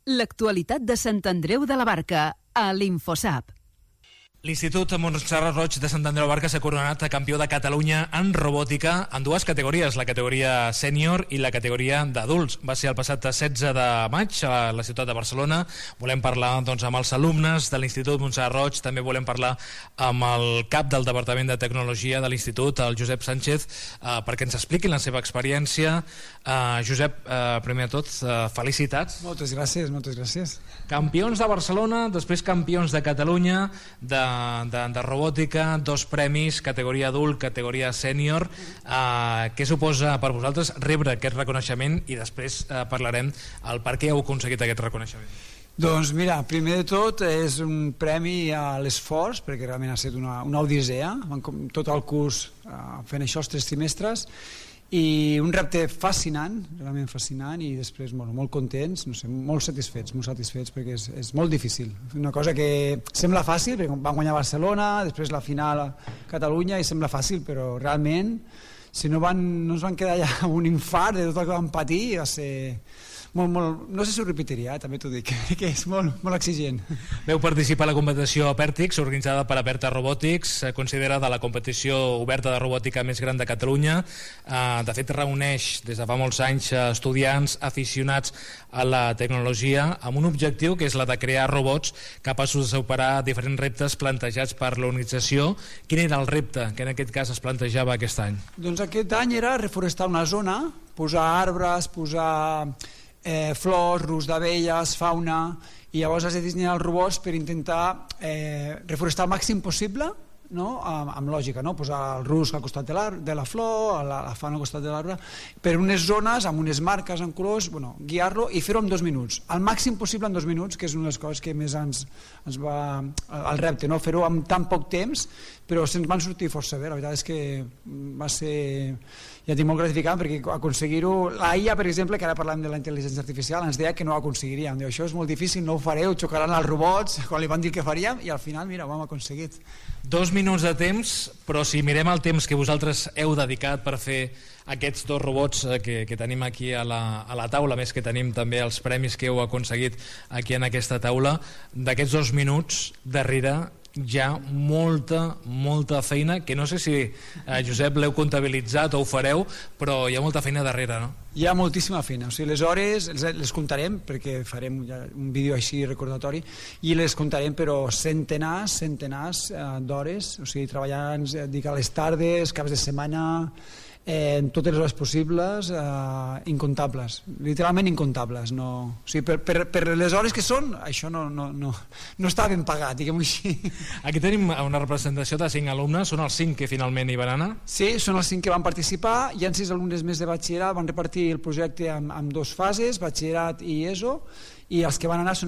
L'actualitat de Sant Andreu de la Barca, a l'Infosap. L'Institut Montserrat Roig de Sant Andreu de la Barca s'ha coronat campió de Catalunya en robòtica en dues categories, la categoria sènior i la categoria d'adults. Va ser el passat 16 de maig a la ciutat de Barcelona. Volem parlar amb els alumnes de l'Institut Montserrat Roig, també volem parlar amb el cap del Departament de Tecnologia de l'Institut, el Josep Sánchez, perquè ens expliquin la seva experiència. Josep, primer de tot, felicitats. Moltes gràcies, moltes gràcies. Campions de Barcelona, després campions de Catalunya, de robòtica, 2 premis, categoria adult, categoria sènior. Què suposa per vosaltres rebre aquest reconeixement? I després parlarem el per què heu aconseguit aquest reconeixement. Doncs mira, primer de tot és un premi a l'esforç, perquè realment ha estat una odissea, tot el curs fent això els 3 trimestres, i un repte fascinant, realment fascinant, i després molt contents, no sé, molt satisfets perquè és molt difícil. Una cosa que sembla fàcil, perquè vam guanyar a Barcelona, després la final a Catalunya, i sembla fàcil, però realment si no ens van quedar ja un infart de tot el que vam patir, va ser no sé si ho repetiria, també t'ho dic, que és molt exigent. Veu participar a la competició Apertix, organitzada per Aperta Robotics, considerada la competició oberta de robòtica més gran de Catalunya. De fet, reuneix des de fa molts anys estudiants aficionats a la tecnologia amb un objectiu que és la de crear robots capaços de superar diferents reptes plantejats per l'organització. Quin era el repte que en aquest cas es plantejava aquest any? Doncs aquest any era reforestar una zona, posar arbres, posar flors, rus d'abelles, fauna, i llavors has de dissenyar els robots per intentar reforestar el màxim possible, no? Amb lògica, no? Posar el rus al costat de la flor, la fauna al costat de l'arbre, per unes zones, amb unes marques, amb colors, guiar-lo i fer-ho en 2 minuts, al màxim possible en 2 minuts, que és una de les coses que més ens va el repte, no? Fer-ho amb tan poc temps, però se'ns van sortir força bé. La veritat és que va ser, ja dic, molt gratificant, perquè aconseguir-ho, la IA, per exemple, que ara parlem de la intel·ligència artificial, ens deia que no ho aconseguiríem, diu, això és molt difícil, no ho fareu, xocaran els robots, quan li van dir que faríem, i al final, mira, ho hem aconseguit. 2 minuts de temps, però si mirem el temps que vosaltres heu dedicat per fer aquests 2 robots que tenim aquí a la taula, més que tenim també els premis que heu aconseguit aquí en aquesta taula, d'aquests 2 minuts darrere hi ha molta feina, que no sé si, Josep, l'heu comptabilitzat o ho fareu, però hi ha molta feina darrere, no? Hi ha moltíssima feina, o sigui, les hores les comptarem, perquè farem un vídeo així recordatori, i les comptarem, però centenars d'hores, o sigui, treballant a les tardes, caps de setmana, en totes les hores possibles, incontables, literalment incontables. O sigui, per les hores que són, això no està ben pagat, diguem-ho així. Aquí tenim una representació de 5 alumnes, són els 5 que finalment hi van anar? Sí, són els 5 que van participar, hi ha 6 alumnes més de batxillerat, van repartir el projecte en 2 fases, batxillerat i ESO, i els que van anar són